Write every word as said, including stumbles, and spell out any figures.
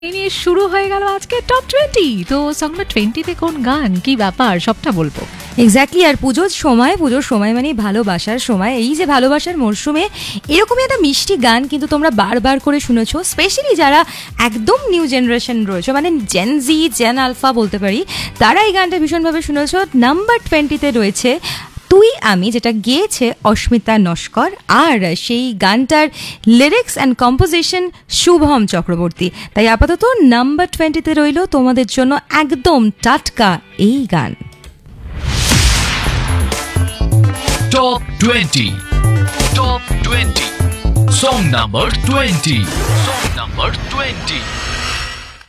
নিয়ে শুরু হয়ে গেল আজকে টপ টোয়েন্টি। তো সং নাম্বার টোয়েন্টিতে কোন গান, কি ব্যাপার, সবটা বলবো। এক্স্যাক্টলি। আর পুজোর সময় পুজোর সময় মানে ভালোবাসার সময়, এই যে ভালোবাসার মরশুমে এরকমই একটা মিষ্টি গান কিন্তু তোমরা বারবার করে শুনেছো, স্পেশালি যারা একদম নিউ জেনারেশন রয়েছে, মানে জেন জি জেন আলফা বলতে পারি, তারা এই গানটা ভীষণভাবে শুনেছো। নাম্বার টোয়েন্টিতে রয়েছে তুই আমি, যেটা গেয়েছে অস্মিতা নস্কর, আর সেই গানটার lyrics and composition Shubham Chakraborty. তাই আপাতত নাম্বার টোয়েন্টিতে রইল তোমাদের জন্য একদম টাটকা এই গান। Top twenty. Top twenty. Song number twenty. Song number twenty.